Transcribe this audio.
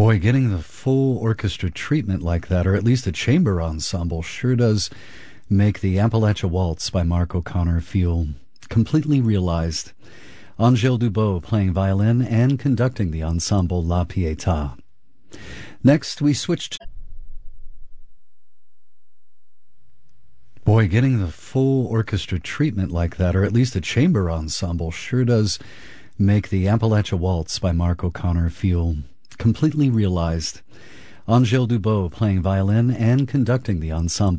Boy, getting the full orchestra treatment like that, or at least a chamber ensemble, sure does make the Appalachia Waltz by Mark O'Connor feel completely realized. Angèle Dubot playing violin and conducting the ensemble La Pietà. Next, we switched. Boy, getting the full orchestra treatment like that, or at least a chamber ensemble, sure does make the Appalachia Waltz by Mark O'Connor feel completely realized. Angèle Dubot playing violin and conducting the ensemble